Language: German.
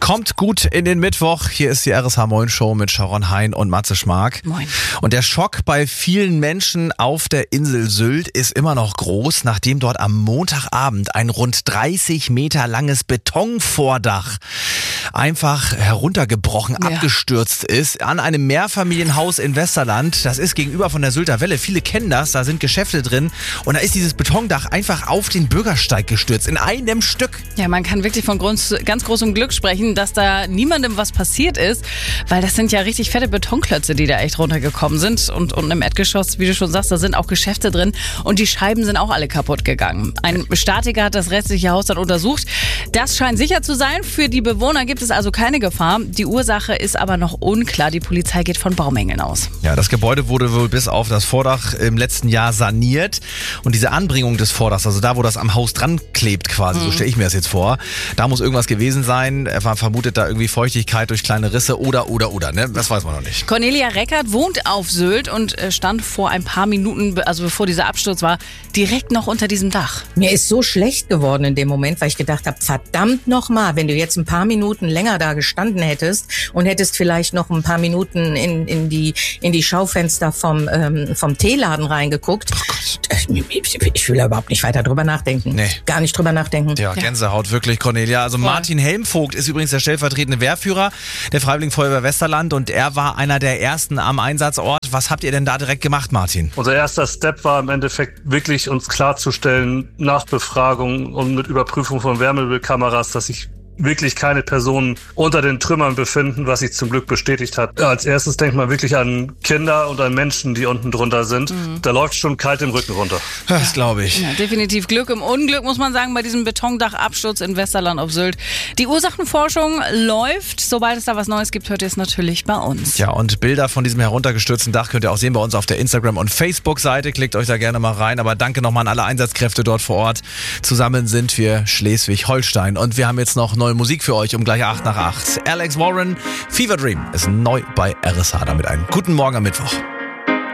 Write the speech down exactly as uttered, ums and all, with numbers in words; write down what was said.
Kommt gut in den Mittwoch. Hier ist die R S H Moin Show mit Sharon Hein und Matze Schmark. Moin. Und der Schock bei vielen Menschen auf der Insel Sylt ist immer noch groß, nachdem dort am Montagabend ein rund dreißig Meter langes Betonvordach einfach heruntergebrochen, Ja. abgestürzt ist an einem Mehrfamilienhaus in Westerland. Das ist gegenüber von der Sylter Welle. Viele kennen das, da sind Geschäfte drin. Und da ist dieses Betondach einfach auf den Bürgersteig gestürzt, in einem Stück. Ja, man kann wirklich von groß, ganz großem Glück sprechen, dass da niemandem was passiert ist, weil das sind ja richtig fette Betonklötze, die da echt runtergekommen sind. Und unten im Erdgeschoss, wie du schon sagst, da sind auch Geschäfte drin und die Scheiben sind auch alle kaputt gegangen. Ein Statiker hat das restliche Haus dann untersucht. Das scheint sicher zu sein. Für die Bewohner gibt es also keine Gefahr. Die Ursache ist aber noch unklar. Die Polizei geht von Baumängeln aus. Ja, das Gebäude wurde wohl bis auf das Vordach im letzten Jahr saniert. Und diese Anbringung des Vordachs, also da, wo das am Haus dran klebt quasi, mhm. so stelle ich mir das jetzt vor, da muss irgendwas gewesen sein. Man vermutet da irgendwie Feuchtigkeit durch kleine Risse oder, oder, oder, ne? Das weiß man noch nicht. Cornelia Reckert wohnt auf Sylt und stand vor ein paar Minuten, also bevor dieser Absturz war, direkt noch unter diesem Dach. Mir ist so schlecht geworden in dem Moment, weil ich gedacht habe, verdammt nochmal, wenn du jetzt ein paar Minuten länger da gestanden hättest und hättest vielleicht noch ein paar Minuten in, in, die, in die Schaufenster vom, ähm, vom Teeladen reingeguckt. Oh Gott. Ich, ich will da überhaupt nicht weiter drüber nachdenken. Nee. Gar nicht drüber nachdenken. Ja, Gänsehaut, wirklich, Cornelia. Also Voll. Martin Helmvogt ist übrigens der stellvertretende Wehrführer der Freiwilligen Feuerwehr Westerland und er war einer der ersten am Einsatzort. Was habt ihr denn da direkt gemacht, Martin? Unser erster Step war im Endeffekt wirklich uns klarzustellen, nach Befragung und mit Überprüfung von Wärmebildkameras, dass sich wirklich keine Personen unter den Trümmern befinden, was sich zum Glück bestätigt hat. Als erstes denkt man wirklich an Kinder und an Menschen, die unten drunter sind. Mhm. Da läuft schon kalt im Rücken runter. Das glaube ich. Ja, definitiv Glück im Unglück, muss man sagen, bei diesem Betondachabsturz in Westerland auf Sylt. Die Ursachenforschung läuft. Sobald es da was Neues gibt, hört ihr es natürlich bei uns. Ja, und Bilder von diesem heruntergestürzten Dach könnt ihr auch sehen bei uns auf der Instagram- und Facebook-Seite. Klickt euch da gerne mal rein. Aber danke nochmal an alle Einsatzkräfte dort vor Ort. Zusammen sind wir Schleswig-Holstein. Und wir haben jetzt noch neue Musik für euch um gleich acht nach acht. Alex Warren, Fever Dream ist neu bei R S H. Damit einen guten Morgen am Mittwoch.